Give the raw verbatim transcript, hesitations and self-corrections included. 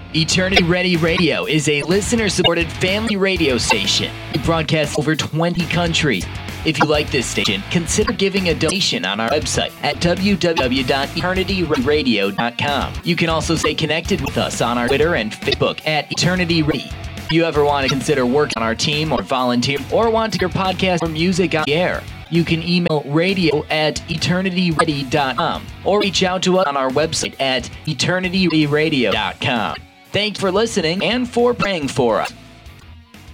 Eternity Ready Radio is a listener-supported family radio station. We broadcast over twenty countries. If you like this station, consider giving a donation on our website at w w w dot eternity radio dot com. You can also stay connected with us on our Twitter and Facebook at Eternity Ready. If you ever want to consider working on our team or volunteer or want to hear podcast or music on the air, you can email radio at eternity ready dot com or reach out to us on our website at eternity radio dot com. Thanks for listening and for praying for us.